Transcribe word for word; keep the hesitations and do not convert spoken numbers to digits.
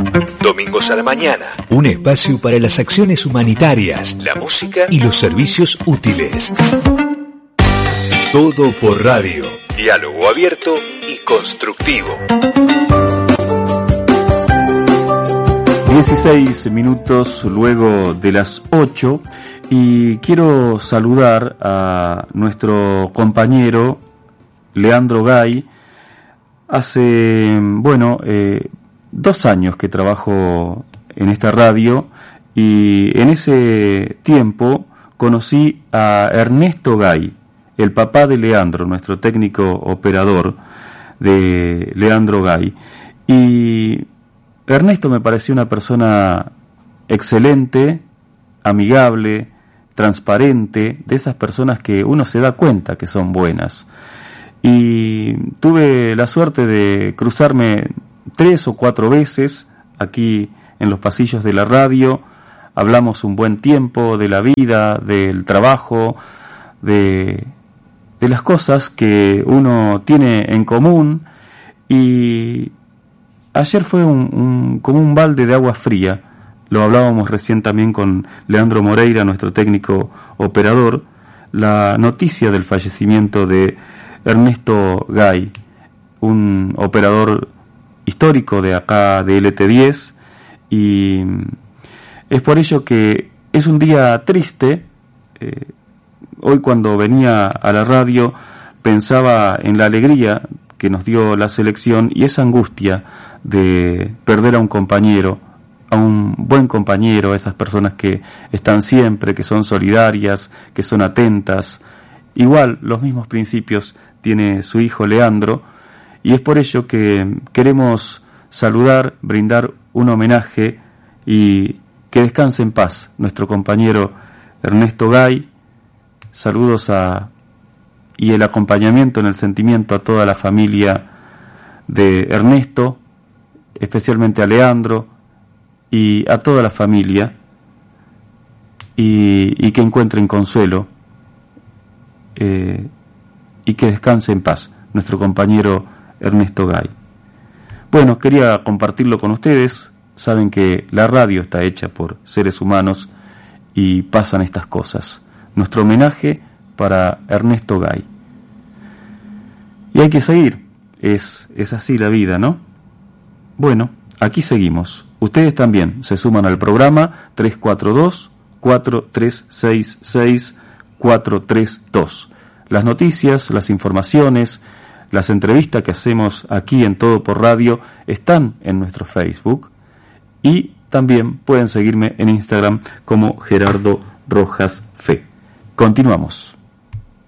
Domingos a la mañana, un espacio para las acciones humanitarias, la música y los servicios útiles. Todo por radio. Diálogo abierto y constructivo. dieciséis minutos luego de las ocho y quiero saludar a nuestro compañero Leandro Gay. Hace, bueno, eh, dos años que trabajo en esta radio y en ese tiempo conocí a Ernesto Gay, el papá de Leandro, nuestro técnico operador de Leandro Gay. Y Ernesto me pareció una persona excelente, amigable, transparente, de esas personas que uno se da cuenta que son buenas. Y tuve la suerte de cruzarme tres o cuatro veces aquí en los pasillos de la radio. Hablamos un buen tiempo de la vida, del trabajo, de, de las cosas que uno tiene en común. Y ayer fue un, un, como un balde de agua fría. Lo hablábamos recién también con Leandro Moreira, nuestro técnico operador, la noticia del fallecimiento de Ernesto Gay, un operador histórico de acá de L T diez, y es por ello que es un día triste. Eh, hoy cuando venía a la radio pensaba en la alegría que nos dio la selección y esa angustia de perder a un compañero, a un buen compañero, a esas personas que están siempre, que son solidarias, que son atentas. Igual, los mismos principios tiene su hijo Leandro, y es por ello que queremos saludar, brindar un homenaje y que descanse en paz nuestro compañero Ernesto Gay. Saludos a y el acompañamiento en el sentimiento a toda la familia de Ernesto, especialmente a Leandro y a toda la familia, y, y que encuentren consuelo eh, y que descanse en paz nuestro compañero Ernesto Gay. Bueno, quería compartirlo con ustedes. Saben que la radio está hecha por seres humanos y pasan estas cosas. Nuestro homenaje para Ernesto Gay. Y hay que seguir. Es, es así la vida, ¿no? Bueno, aquí seguimos. Ustedes también se suman al programa tres cuatro dos, cuatro tres seis seis, cuatro tres dos. Las noticias, las informaciones, las entrevistas que hacemos aquí en Todo por Radio están en nuestro Facebook y también pueden seguirme en Instagram como Gerardo Rojas Fe. Continuamos.